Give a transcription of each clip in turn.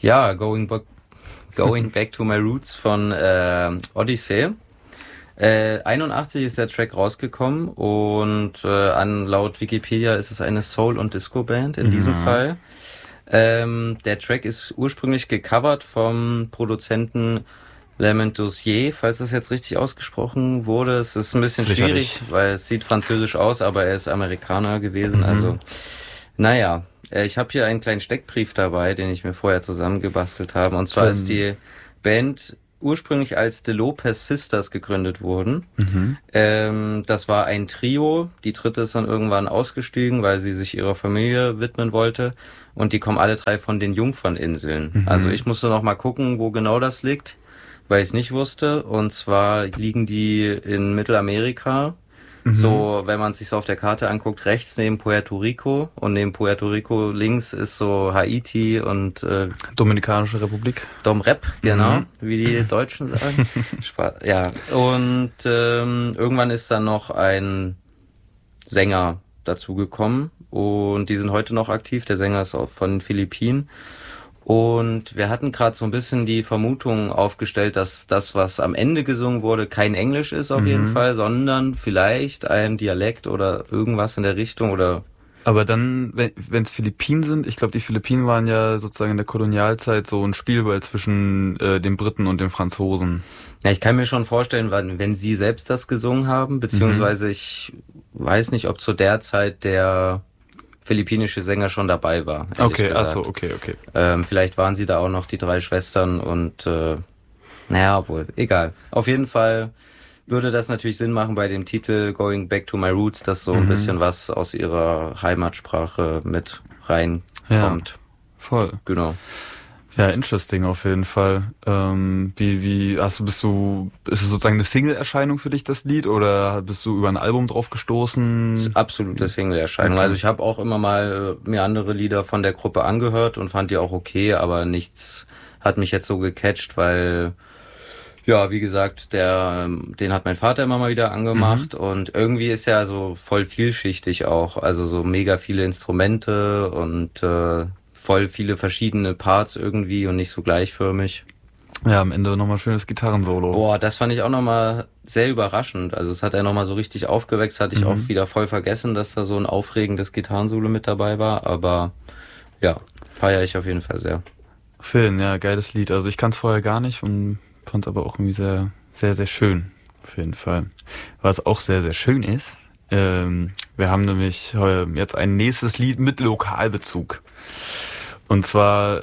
Ja, Going Back to My Roots von Odyssey. 81 ist der Track rausgekommen und laut Wikipedia ist es eine Soul- und Disco-Band in diesem Fall. Der Track ist ursprünglich gecovert vom Produzenten Lement Dossier, falls das jetzt richtig ausgesprochen wurde. Es ist ein bisschen schwierig, weil es sieht französisch aus, aber er ist Amerikaner gewesen. Also, naja, ich habe hier einen kleinen Steckbrief dabei, den ich mir vorher zusammengebastelt habe. Und zwar ist die Band ursprünglich als The Lopez Sisters gegründet worden. Das war ein Trio. Die dritte ist dann irgendwann ausgestiegen, weil sie sich ihrer Familie widmen wollte. Und die kommen alle drei von den Jungferninseln. Also ich musste noch mal gucken, wo genau das liegt, weil ich es nicht wusste. Und zwar liegen die in Mittelamerika. So, wenn man es sich so auf der Karte anguckt, rechts neben Puerto Rico und neben Puerto Rico links ist so Haiti und Dominikanische Republik. Domrep, genau, wie die Deutschen sagen. Ja, und irgendwann ist dann noch ein Sänger dazugekommen und die sind heute noch aktiv. Der Sänger ist auch von den Philippinen. Und wir hatten gerade so ein bisschen die Vermutung aufgestellt, dass das, was am Ende gesungen wurde, kein Englisch ist auf jeden Fall, sondern vielleicht ein Dialekt oder irgendwas in der Richtung oder... Aber dann, wenn es Philippinen sind, ich glaube, die Philippinen waren ja sozusagen in der Kolonialzeit so ein Spielball zwischen den Briten und den Franzosen. Ja, ich kann mir schon vorstellen, wenn sie selbst das gesungen haben, beziehungsweise ich weiß nicht, ob zu der Zeit der philippinische Sänger schon dabei war. Okay, achso, okay. Vielleicht waren sie da auch noch die drei Schwestern und naja, obwohl, egal. Auf jeden Fall würde das natürlich Sinn machen bei dem Titel Going Back to My Roots, dass so ein bisschen was aus ihrer Heimatsprache mit reinkommt. Ja, voll. Genau. Ja, interesting auf jeden Fall. Ist es sozusagen eine Single-Erscheinung für dich, das Lied, oder bist du über ein Album drauf gestoßen? Das ist absolute Single-Erscheinung. Okay. Also ich habe auch immer mal mir andere Lieder von der Gruppe angehört und fand die auch okay, aber nichts hat mich jetzt so gecatcht, weil, ja, wie gesagt, den hat mein Vater immer mal wieder angemacht und irgendwie ist er so voll vielschichtig auch, also so mega viele Instrumente und voll viele verschiedene Parts irgendwie und nicht so gleichförmig. Ja, am Ende nochmal schönes Gitarrensolo. Boah, das fand ich auch nochmal sehr überraschend. Also es hat er nochmal so richtig aufgeweckt. Das hatte ich auch wieder voll vergessen, dass da so ein aufregendes Gitarrensolo mit dabei war. Aber ja, feiere ich auf jeden Fall sehr. Film, ja, geiles Lied. Also ich kannte es vorher gar nicht und fand es aber auch irgendwie sehr, sehr, sehr schön. Auf jeden Fall. Was auch sehr, sehr schön ist, wir haben nämlich jetzt ein nächstes Lied mit Lokalbezug. Und zwar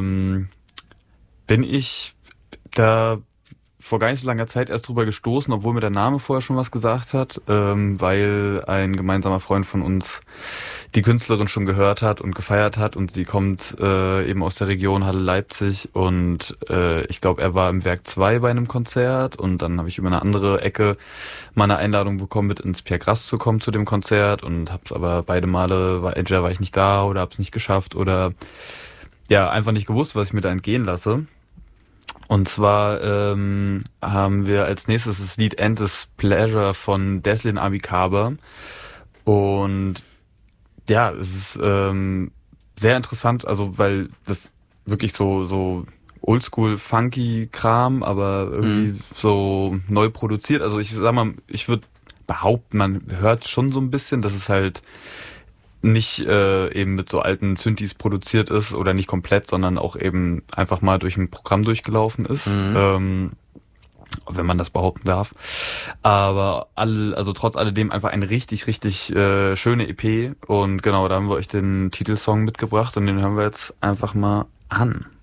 bin ich da vor gar nicht so langer Zeit erst drüber gestoßen, obwohl mir der Name vorher schon was gesagt hat, weil ein gemeinsamer Freund von uns die Künstlerin schon gehört hat und gefeiert hat und sie kommt eben aus der Region Halle-Leipzig und ich glaube, er war im Werk 2 bei einem Konzert und dann habe ich über eine andere Ecke mal eine Einladung bekommen, mit ins Pierre Grass zu kommen zu dem Konzert und hab's aber beide Male, entweder war ich nicht da oder hab's nicht geschafft oder ja, einfach nicht gewusst, was ich mir da entgehen lasse. Und zwar haben wir als nächstes das Lied Endless Pleasure von Deslin Abikaber. Und ja, es ist sehr interessant, also weil das wirklich so oldschool funky Kram, aber irgendwie so neu produziert. Also ich sag mal, ich würde behaupten, man hört schon so ein bisschen, dass es halt nicht eben mit so alten Synthes produziert ist oder nicht komplett, sondern auch eben einfach mal durch ein Programm durchgelaufen ist, wenn man das behaupten darf. Aber trotz alledem einfach eine richtig, richtig schöne EP und genau, da haben wir euch den Titelsong mitgebracht und den hören wir jetzt einfach mal an.